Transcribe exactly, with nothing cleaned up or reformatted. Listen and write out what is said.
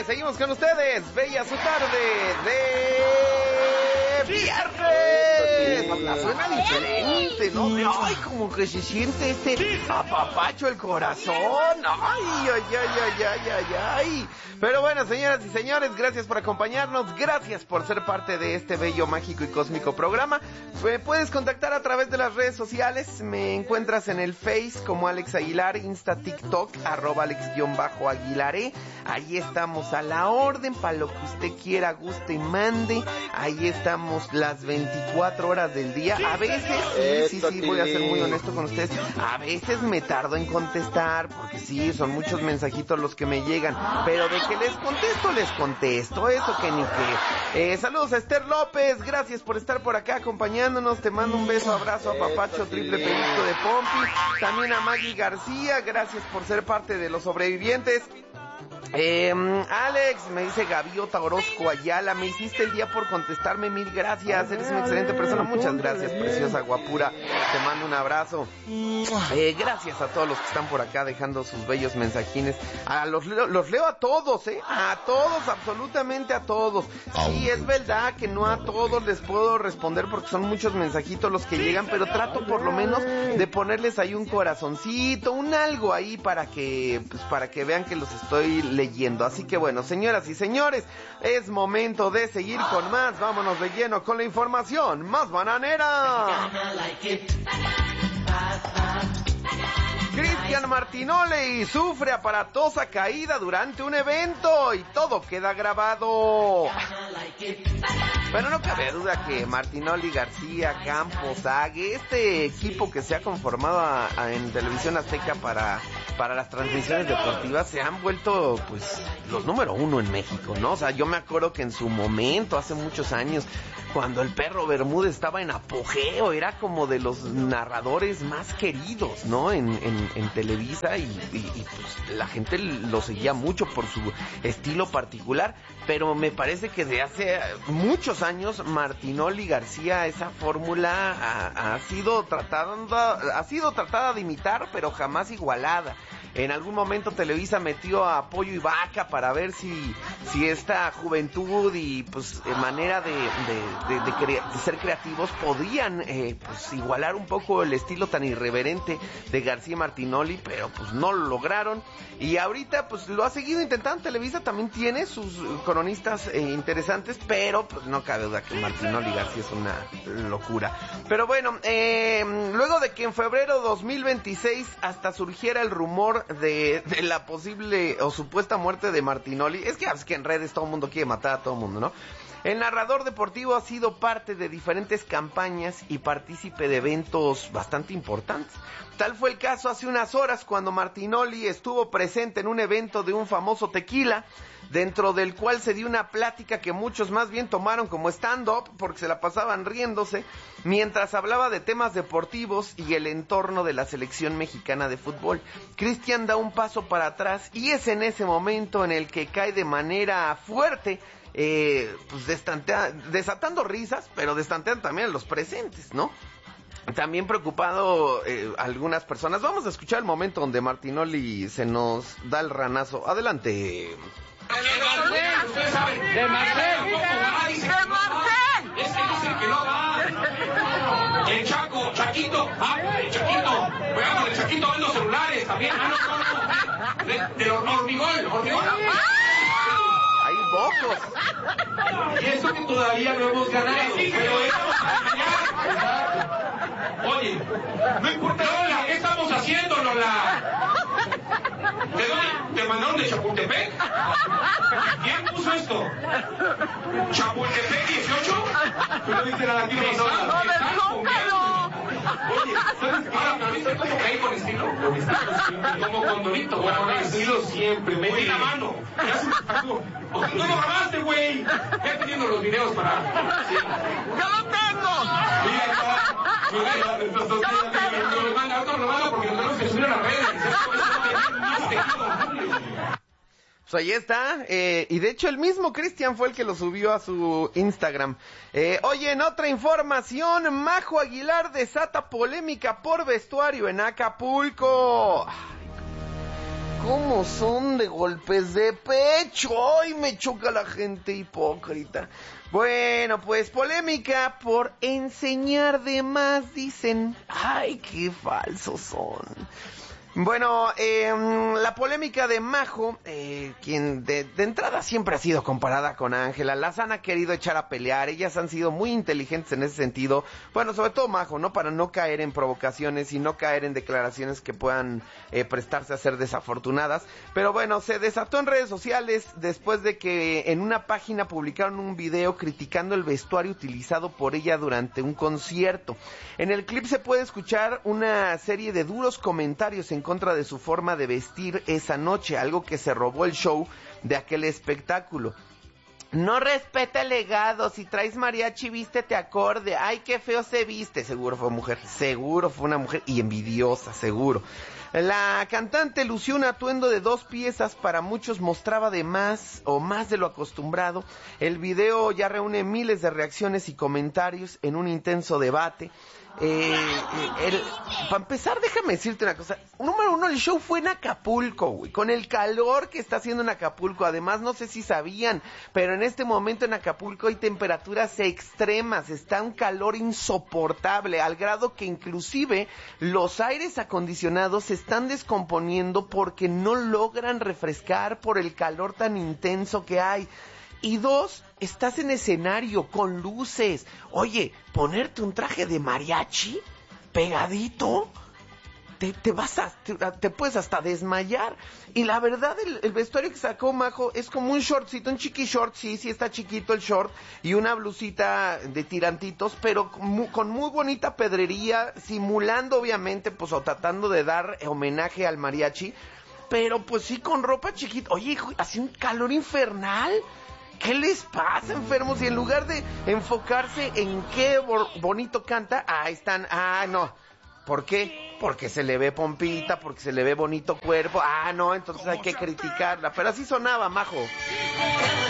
señores, seguimos con ustedes. Bella su tarde de viernes. Suena diferente, ¿no? Ay, como que se siente este apapacho el corazón. Ay, ay, ay, ay, ay, ay, ay. Pero bueno, señoras y señores, gracias por acompañarnos. Gracias por ser parte de este bello, mágico y cósmico programa. Me puedes contactar a través de las redes sociales. Me encuentras en el Face como Alex Aguilar, Insta, TikTok, arroba Alex-Aguilaré. Ahí estamos a la orden para lo que usted quiera, guste y mande. Ahí estamos las veinticuatro horas del día. A veces, sí, sí, sí, voy a ser muy honesto con ustedes. A veces me tardo en contestar, porque sí, son muchos mensajitos los que me llegan. Pero de que les contesto, les contesto. Eso que ni que. Eh, saludos a Esther López. Gracias por estar por acá acompañándonos. Te mando un beso, abrazo a Papacho, triple pellizco de Pompi. También a Maggie García. Gracias por ser parte de los sobrevivientes. Eh, Alex, me dice Gaviota Orozco Ayala, me hiciste el día por contestarme, mil gracias, eres una excelente persona, muchas gracias, preciosa, guapura, te mando un abrazo. Eh, gracias a todos los que están por acá dejando sus bellos mensajines, a los, los leo a todos, eh, a todos, absolutamente a todos. Sí, es verdad que no a todos les puedo responder porque son muchos mensajitos los que llegan, pero trato por lo menos de ponerles ahí un corazoncito, un algo ahí para que, pues para que vean que los estoy leyendo. Así que bueno, señoras y señores, es momento de seguir con más. Vámonos de lleno con la información más bananera. Cristian Martinoli sufre aparatosa caída durante un evento y todo queda grabado. Pero no cabe duda que Martinoli, García, Campos, Ague, este equipo que se ha conformado a, a, en Televisión Azteca para, para las transmisiones deportivas se han vuelto pues los número uno en México, ¿no? O sea, yo me acuerdo que en su momento, hace muchos años, cuando el Perro Bermúdez estaba en apogeo, era como de los narradores más queridos, ¿no? En, en, en Televisa y, y, y pues la gente lo seguía mucho por su estilo particular, pero me parece que de hace muchos años Martinoli García, esa fórmula ha, ha sido tratada, ha sido tratada de imitar, pero jamás igualada. En algún momento Televisa metió a Pollo y Vaca para ver si, si esta juventud y pues manera de, de, de, de, crea- de ser creativos podían eh, pues igualar un poco el estilo tan irreverente de García Martinoli, pero pues no lo lograron. Y ahorita pues lo ha seguido intentando. Televisa también tiene sus cronistas eh, interesantes, pero pues no cabe duda que Martinoli García es una locura. Pero bueno, eh, luego de que en febrero dos mil veintiséis hasta surgiera el rumor De, de la posible o supuesta muerte de Martinoli, es que, es que en redes todo el mundo quiere matar a todo el mundo, ¿no? El narrador deportivo ha sido parte de diferentes campañas y partícipe de eventos bastante importantes. Tal fue el caso hace unas horas cuando Martinoli estuvo presente en un evento de un famoso tequila, dentro del cual se dio una plática que muchos más bien tomaron como stand-up porque se la pasaban riéndose, mientras hablaba de temas deportivos y el entorno de la selección mexicana de fútbol. Cristian da un paso para atrás y es en ese momento en el que cae de manera fuerte, eh, pues destantea, desatando risas, pero destanteando también a los presentes, ¿no? También preocupado eh, algunas personas. Vamos a escuchar el momento donde Martinoli se nos da el ranazo. Adelante. De Marcel. De Marcel. De Marcel. Es que dicen que no va. El Chaco, Chaquito, ah, el Chaquito. Bueno, el Chaquito ve los celulares también. Ah, no, no, no. De, de hormigón, hormigón. Hay bocos. Y eso que todavía no hemos ganado. Pero estamos a engañar. Oye, no importa, Lola, ¿qué estamos haciendo, Lola? ¿De dónde? ¿Te mandaron de Chapultepec? ¿Quién puso esto? ¿Chapultepec dieciocho? ¿Tú no viste nada aquí? Oye, ¿sabes qué? Ahora, ¿viste cómo caí con estilo? Con estilo siempre. Como condorito. Bueno, con estilo siempre. Metí la mano. Ya se me pasó. ¿No lo grabaste, güey? Ya teniendo los videos para... Sí. ¡Yo lo tengo! Mira, está... Mira, entonces... Yo lo mando, ahorita lo mando porque lo tenemos que subir a las redes. Pues ahí está, eh, y de hecho el mismo Cristian fue el que lo subió a su Instagram. Eh, oye, en otra información, Majo Aguilar desata polémica por vestuario en Acapulco. cómo son de golpes de pecho. Ay, me choca la gente hipócrita. Bueno, pues polémica por enseñar de más, dicen. Ay, qué falsos son. Bueno, eh, la polémica de Majo, eh, quien de, de entrada siempre ha sido comparada con Ángela, las han querido echar a pelear, ellas han sido muy inteligentes en ese sentido, bueno, sobre todo Majo, ¿no? Para no caer en provocaciones y no caer en declaraciones que puedan eh, prestarse a ser desafortunadas, pero bueno, se desató en redes sociales después de que en una página publicaron un video criticando el vestuario utilizado por ella durante un concierto. En el clip se puede escuchar una serie de duros comentarios en contra de su forma de vestir esa noche, algo que se robó el show de aquel espectáculo. No respeta el legado, si traes mariachi vístete acorde, ay qué feo se viste, seguro fue mujer, seguro fue una mujer y envidiosa, seguro. La cantante lució un atuendo de dos piezas, para muchos mostraba de más o más de lo acostumbrado. El video ya reúne miles de reacciones y comentarios en un intenso debate. Eh, el, para empezar, déjame decirte una cosa. Número uno, el show fue en Acapulco, güey, con el calor que está haciendo en Acapulco. Además, no sé si sabían, pero en este momento en Acapulco hay temperaturas extremas, está un calor insoportable, al grado que inclusive los aires acondicionados se están descomponiendo porque no logran refrescar por el calor tan intenso que hay. Y dos, estás en escenario con luces. Oye, ponerte un traje de mariachi pegadito, te, te vas a, te, te puedes hasta desmayar. Y la verdad, el, el vestuario que sacó Majo es como un shortcito, un chiqui short, sí, sí está chiquito el short, y una blusita de tirantitos, pero con muy, con muy bonita pedrería, simulando obviamente, pues, o tratando de dar homenaje al mariachi, pero pues sí con ropa chiquita. Oye, hace un calor infernal. ¿Qué les pasa, enfermos? Y en lugar de enfocarse en qué bo- bonito canta, ahí están, ah, no. ¿Por qué? Porque se le ve pompita, porque se le ve bonito cuerpo. Ah, no, entonces hay que criticarla. Pero así sonaba, Majo.